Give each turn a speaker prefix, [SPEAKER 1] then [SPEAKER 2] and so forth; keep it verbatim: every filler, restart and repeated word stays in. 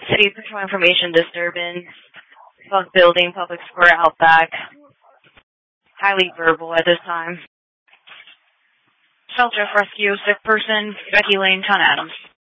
[SPEAKER 1] City Patrol information disturbance. Bug building, public square, Outback. Highly verbal at this time. Shelter rescue, sick person, Becky Lane, Town Adams.